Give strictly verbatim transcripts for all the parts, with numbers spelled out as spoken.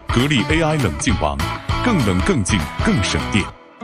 格力 A I 冷静王，更冷更静更省电。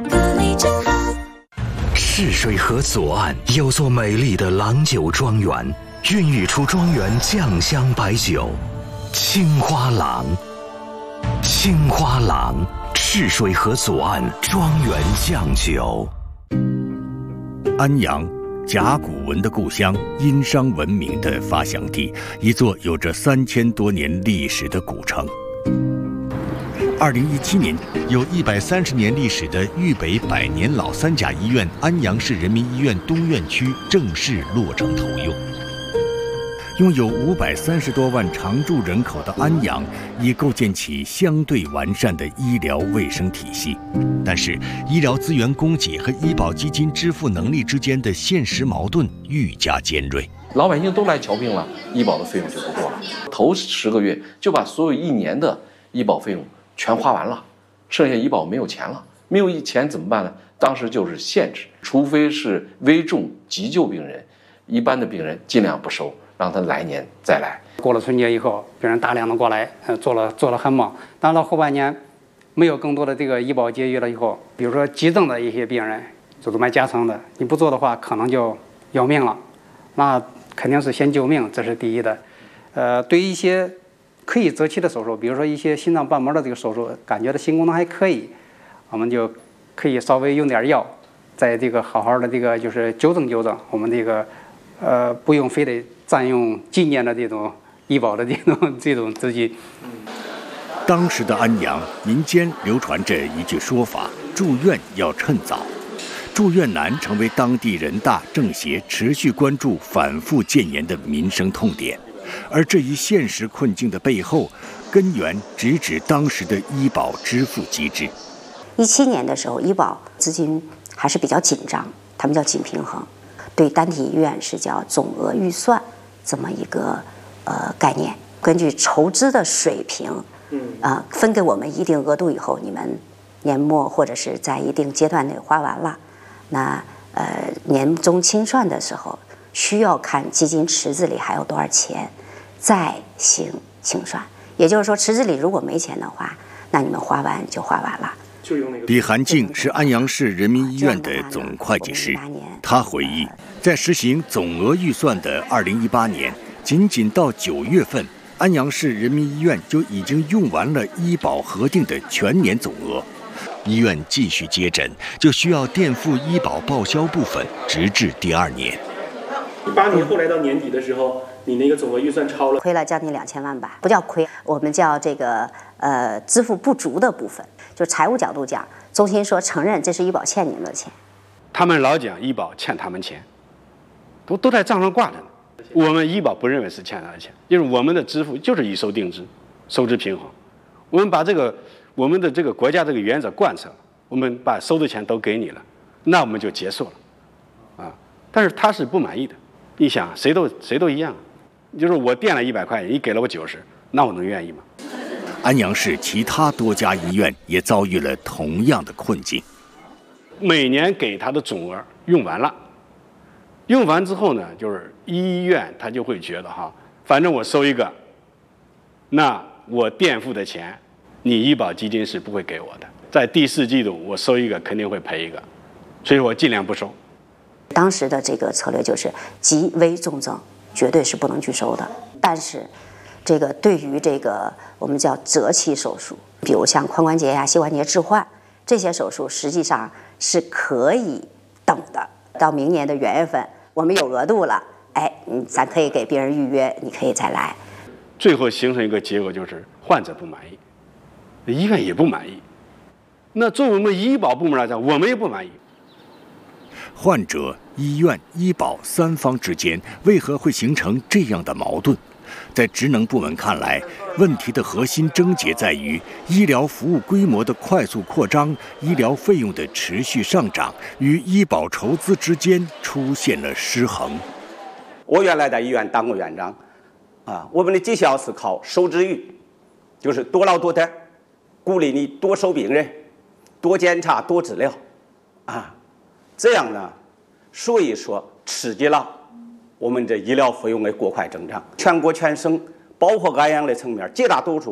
泗水河左岸有座美丽的郎酒庄园，孕育出庄园酱香白酒青花郎。青花郎，泗水河左岸庄园酱酒。 安阳，甲骨文的故乡，殷商文明的发祥地，一座有着三千多年历史的古城。二零一七年，有一百三十年历史的豫北百年老三甲医院安阳市人民医院东院区正式落成投用。拥有五百三十多万常住人口的安阳，已构建起相对完善的医疗卫生体系。但是，医疗资源供给和医保基金支付能力之间的现实矛盾愈加尖锐。 老百姓都来瞧病了，医保的费用就不够了。头十个月就把所有一年的医保费用全花完了，剩下医保没有钱了。没有钱怎么办呢？当时就是限制，除非是危重急救病人，一般的病人尽量不收。让他来年再来。 过了春节以后，病人大量的过来，呃，做了做了很忙。当到后半年，没有更多的这个医保结余了以后，比如说急症的一些病人，就是买夹层的，你不做的话，可能就要命了。那肯定是先救命，这是第一的。呃，对于一些可以择期的手术，比如说一些心脏瓣膜的这个手术，感觉到心功能还可以，我们就可以稍微用点药，在这个好好的这个就是纠正纠正我们这个，呃，不用非得占用今年的这种医保的这种这种资金。 当时的安阳民间流传着一句说法：住院要趁早。住院难成为当地人大政协持续关注、反复谏言的民生痛点。而这一现实困境的背后，根源直指当时的医保支付机制。 一七年的时候，医保资金还是比较紧张，他们叫紧平衡，对单体医院是叫总额预算。这么一个呃概念，根据筹资的水平，嗯啊、呃、分给我们一定额度以后，你们年末或者是在一定阶段内花完了，那呃年终清算的时候，需要看基金池子里还有多少钱，再行清算。也就是说，池子里如果没钱的话，那你们花完就花完了。 李寒静是安阳市人民医院的总会计师，他回忆，在实行总额预算的二零一八年，仅仅到九月份，安阳市人民医院就已经用完了医保核定的全年总额。医院继续接诊，就需要垫付医保报销部分，直至第二年。 一八年后来到年底的时候，你那个总额预算超了， 亏了将近两千万吧，不叫亏，我们叫这个呃支付不足的部分。就财务角度讲，中心说承认这是医保欠你们的钱。 他们老讲医保欠他们钱，都都在账上挂着呢。我们医保不认为是欠他的钱，就是我们的支付就是以收定支，收支平衡。我们把这个我们的这个国家这个原则贯彻，我们把收的钱都给你了，那我们就结束了，啊！但是他是不满意的。你想，谁都谁都一样，就是我垫了一百块钱，你给了我九十，那我能愿意吗？ 安阳市其他多家医院也遭遇了同样的困境。 每年给他的总额用完了，用完之后呢，就是医院他就会觉得哈，反正我收一个，那我垫付的钱，你医保基金是不会给我的。在第四季度我收一个肯定会赔一个，所以我尽量不收。 当时的这个策略就是急危重症绝对是不能拒收的，但是这个对于这个我们叫择期手术，比如像髋关节呀、膝关节置换这些手术，实际上是可以等的。到明年的元月份，我们有额度了，哎，嗯，咱可以给病人预约，你可以再来。 最后形成一个结果就是患者不满意，医院也不满意。那作为我们医保部门来讲，我们也不满意。 患者、医院、医保三方之间为何会形成这样的矛盾？在职能部门看来，问题的核心症结在于医疗服务规模的快速扩张、医疗费用的持续上涨与医保筹资之间出现了失衡。 我原来在医院当过院长，啊，我们的绩效是靠收治率，就是多劳多得，鼓励你多收病人、多检查、多治疗，啊，这样呢，所以说刺激了我们这医疗费用的过快增长。全国全省包括安阳的层面，绝大多数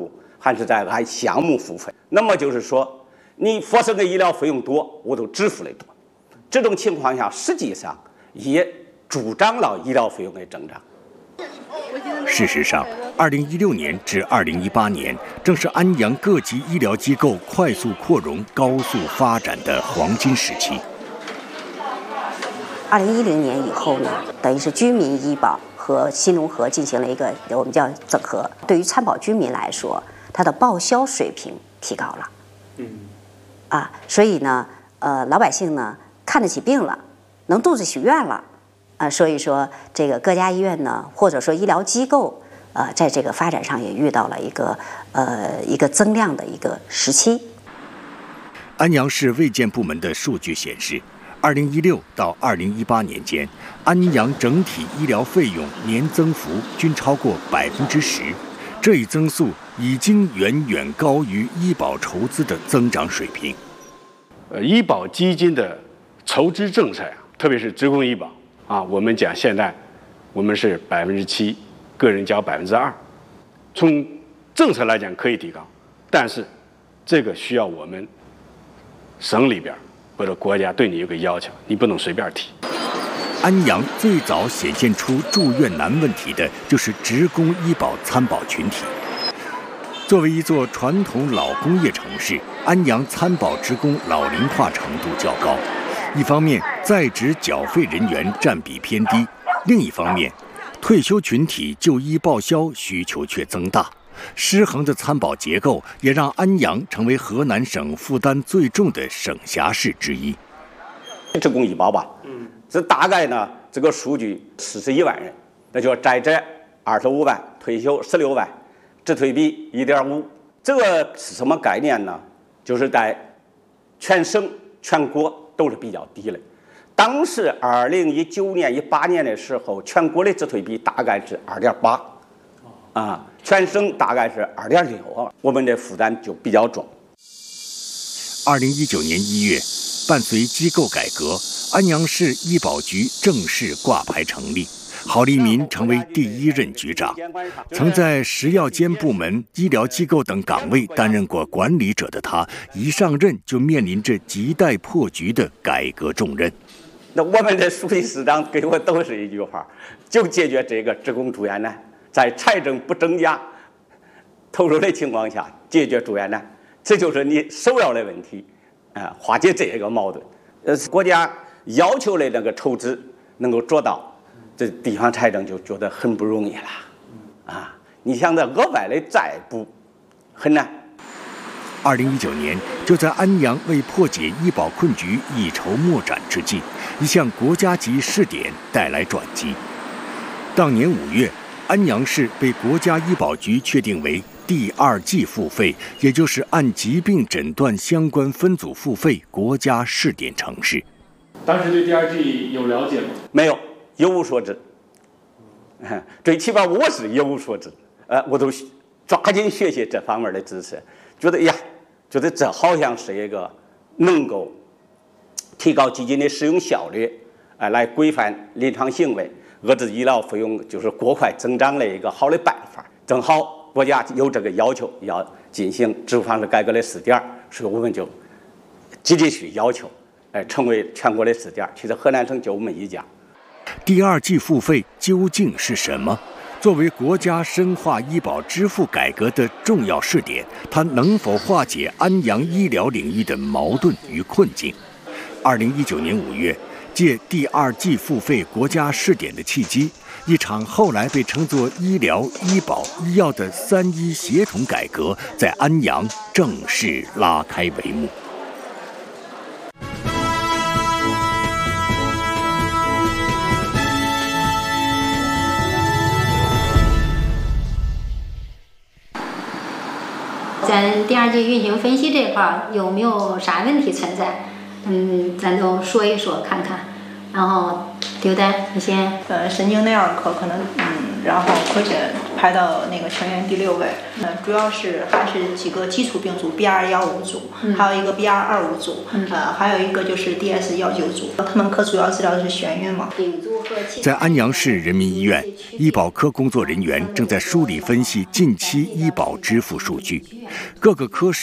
还是在按项目付费。那么就是说，你发生的医疗费用多，我都支付的多。这种情况下，实际上也助长了医疗费用的增长。 事实上，二零一六年至二零一八年正是安阳各级医疗机构快速扩容、高速发展的黄金时期。 二零一零年以后呢，等于是居民医保和新农合进行了一个我们叫整合。对于参保居民来说，它的报销水平提高了。嗯。啊，所以呢，呃，老百姓呢看得起病了，能度子许愿了。啊，所以说这个各家医院呢，或者说医疗机构，呃，在这个发展上也遇到了一个呃一个增量的一个时期。 安阳市卫健部门的数据显示，二零一六到二零一八年间，安阳整体医疗费用年增幅均超过百分之十，这一增速已经远远高于医保筹资的增长水平。 呃，医保基金的筹资政策呀，特别是职工医保。啊，我们讲现在，我们是百分之七，个人交百分之二。从政策来讲可以提高，但是这个需要我们省里边或者国家对你有个要求，你不能随便提。 安阳最早显现出住院难问题的就是职工医保参保群体。作为一座传统老工业城市，安阳参保职工老龄化程度较高。一方面，在职缴费人员占比偏低；另一方面，退休群体就医报销需求却增大。失衡的参保结构也让安阳成为河南省负担最重的省辖市之一。 职工医保吧，嗯，这大概呢，这个数据四十一万人，那就在职二十五万，退休十六万，职退比一点五。这个是什么概念呢？就是在全省、全国都是比较低的。当时二零一九年、一八年的时候，全国的职退比大概是二点八，啊，全省大概是二点六，我们的负担就比较重。 二零一九年一月，伴随机构改革，安阳市医保局正式挂牌成立。郝立民成为第一任局长，曾在食药监部门、医疗机构等岗位担任过管理者的他，一上任就面临着亟待破局的改革重任。 那我们的书记市长给我都是一句话，就解决这个职工住院难，在财政不增加投入的情况下解决住院难，这就是你首要的问题，啊，化解这个矛盾。呃，国家要求的那个筹资能够做到。这地方财政就觉得很不容易了，啊！你想这额外的债补很难。 二零一九年，就在安阳为破解医保困局一筹莫展之际，一项国家级试点带来转机。当年五月，安阳市被国家医保局确定为第二季付费，也就是按疾病诊断相关分组付费国家试点城市。 当时对第二季有了解吗？ 没有。一无所知，最起码我是一无所知，呃，我都抓紧学习这方面的知识，觉得呀，觉得这好像是一个能够提高基金的使用效率，呃，来规范临床行为、遏制医疗费用就是过快增长的一个好的办法。正好国家有这个要求，要进行支付方式改革的试点，所以我们就积极去要求，呃，成为全国的试点。其实河南省就我们一家。 第二季付费究竟是什么？作为国家深化医保支付改革的重要试点，它能否化解安阳医疗领域的矛盾与困境？二零一九年五月，借第二季付费国家试点的契机，一场后来被称作医疗、医保、医药的三医协同改革，在安阳正式拉开帷幕。 咱第二季运行分析这块儿有没有啥问题存在？嗯，咱都说一说看看。然后刘丹，你先。 呃，神经内耳科可能，嗯，然后科学排排到那个全院第六位。嗯，主要是还是几个基础病组 B R 一五组， 嗯、 还有一个 B R 二五组， 嗯、 呃，还有一个就是 D S 一九组。他们科主要治疗的是眩晕嘛。 在安阳市人民医院，医保科工作人员正在梳理分析近期医保支付数据，各个科室